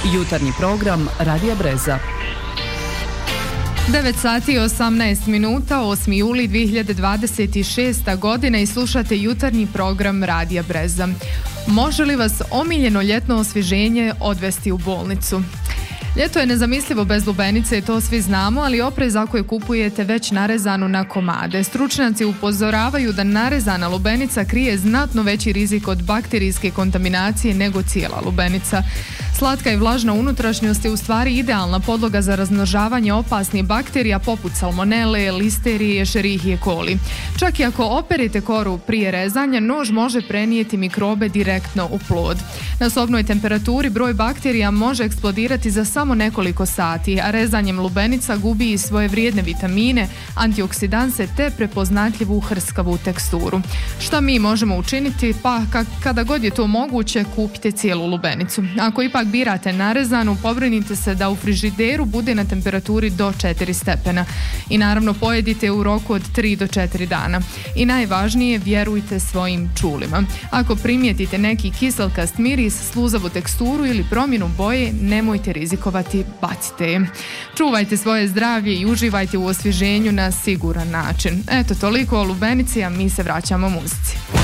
Jutarnji program Radija Breza. 9 sati i 18 minuta, 8. juli 2026. godina i slušate jutarnji program Radija Breza. Može li vas omiljeno ljetno osvježenje odvesti u bolnicu? Ljeto je nezamislivo bez lubenice i to svi znamo, ali oprez ako je kupujete već narezanu na komade. Stručnjaci upozoravaju da narezana lubenica krije znatno veći rizik od bakterijske kontaminacije nego cijela lubenica. Slatka i vlažna unutrašnjost je u stvari idealna podloga za razmnožavanje opasnih bakterija poput salmonele, listerije, escherichie coli. Čak i ako operete koru prije rezanja, nož može prenijeti mikrobe direktno u plod. Na sobnoj temperaturi broj bakterija može eksplodirati za samo nekoliko sati, a rezanjem lubenica gubi i svoje vrijedne vitamine, antioksidanse te prepoznatljivu hrskavu teksturu. Šta mi možemo učiniti? Pa kada god je to moguće, kupite cijelu lubenicu. Ako ipak birate narezanu, pobrinite se da u frižideru bude na temperaturi do 4 stepena. I naravno pojedite u roku od 3 do 4 dana. I najvažnije, vjerujte svojim čulima. Ako primijetite neki kiselkast miris, sluzavu teksturu ili promjenu boje, nemojte rizikovati, bacite je. Čuvajte svoje zdravlje i uživajte u osvježenju na siguran način. Eto, toliko o lubenici, a mi se vraćamo muzici.